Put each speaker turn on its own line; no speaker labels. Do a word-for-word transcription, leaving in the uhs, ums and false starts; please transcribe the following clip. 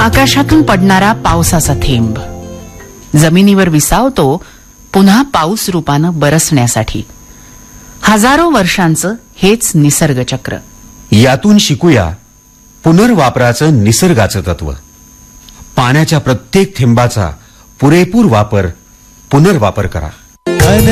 आकाशातून पडणारा पावसाचा थेंब जमिनीवर विसावतो पुन्हा पाऊस रूपानं बरसण्यासाठी. हजारो वर्षांचं हेच निसर्गचक्र.
यातून शिकूया पुनर्वापराचं निसर्गाचं तत्व. पाण्याच्या प्रत्येक थेंबाचा पुरेपूर वापर, पुनर्वापर करा.